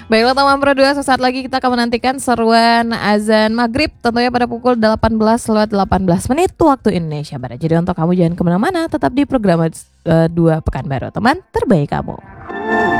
Baiklah teman Pro 2, sesaat lagi kita akan menantikan seruan azan maghrib tentunya pada pukul 18:18 waktu Indonesia Barat. Jadi untuk kamu jangan kemana-mana, tetap di program 2 Pekanbaru, teman terbaik kamu.